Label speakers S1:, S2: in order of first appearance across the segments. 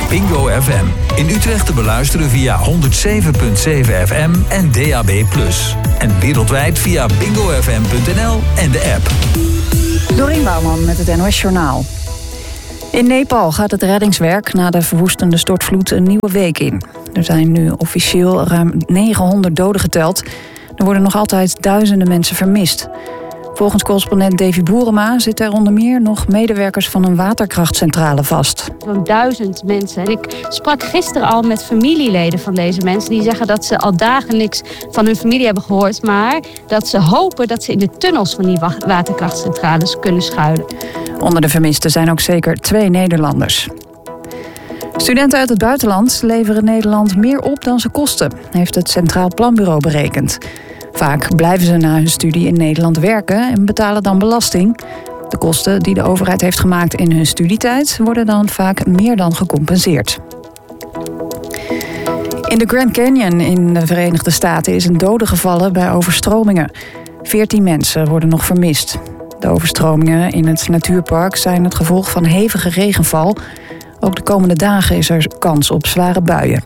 S1: Bingo FM. In Utrecht te beluisteren via 107.7 FM en DAB+. En wereldwijd via bingofm.nl en de app.
S2: Dorien Bouwman met het NOS Journaal. In Nepal gaat het reddingswerk na de verwoestende stortvloed een nieuwe week in. Er zijn nu officieel ruim 900 doden geteld. Er worden nog altijd duizenden mensen vermist. Volgens correspondent Davy Boerema zitten er onder meer nog medewerkers van een waterkrachtcentrale vast.
S3: Zo'n 1000 mensen. En ik sprak gisteren al met familieleden van deze mensen. Die zeggen dat ze al dagen niks van hun familie hebben gehoord. Maar dat ze hopen dat ze in de tunnels van die waterkrachtcentrales kunnen schuilen.
S2: Onder de vermisten zijn ook zeker 2 Nederlanders. Studenten uit het buitenland leveren Nederland meer op dan ze kosten, heeft het Centraal Planbureau berekend. Vaak blijven ze na hun studie in Nederland werken en betalen dan belasting. De kosten die de overheid heeft gemaakt in hun studietijd worden dan vaak meer dan gecompenseerd. In de Grand Canyon in de Verenigde Staten is een dode gevallen bij overstromingen. 14 mensen worden nog vermist. De overstromingen in het natuurpark zijn het gevolg van hevige regenval. Ook de komende dagen is er kans op zware buien.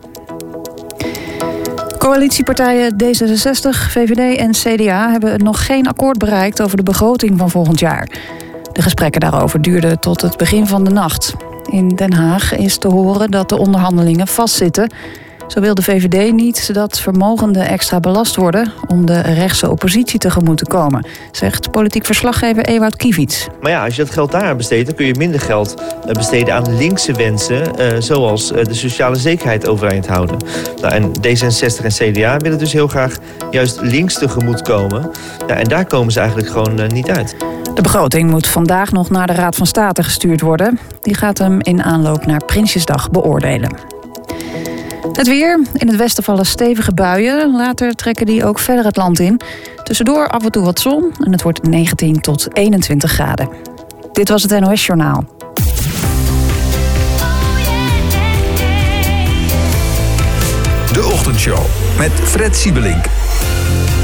S2: Coalitiepartijen D66, VVD en CDA hebben nog geen akkoord bereikt over de begroting van volgend jaar. De gesprekken daarover duurden tot het begin van de nacht. In Den Haag is te horen dat de onderhandelingen vastzitten. Zo wil de VVD niet dat vermogenden extra belast worden om de rechtse oppositie tegemoet te komen, zegt politiek verslaggever Ewout Kiviet.
S4: Maar ja, als je dat geld daar besteedt, dan kun je minder geld besteden aan linkse wensen, zoals de sociale zekerheid overeind houden. Nou, en D66 en CDA willen dus heel graag juist links tegemoet komen. Ja, en daar komen ze eigenlijk gewoon niet uit.
S2: De begroting moet vandaag nog naar de Raad van State gestuurd worden. Die gaat hem in aanloop naar Prinsjesdag beoordelen. Het weer. In het westen vallen stevige buien. Later trekken die ook verder het land in. Tussendoor af en toe wat zon en het wordt 19 tot 21 graden. Dit was het NOS Journaal.
S1: De Ochtendshow met Fred Siebelink.